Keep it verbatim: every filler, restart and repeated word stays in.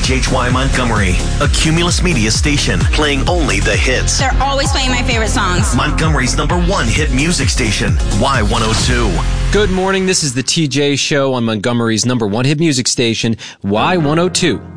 H H Y Montgomery, a Cumulus Media station, playing only the hits. They're always playing my favorite songs. Montgomery's number one hit music station, Y one oh two. Good morning. This is the T J Show on Montgomery's number one hit music station, Y one oh two.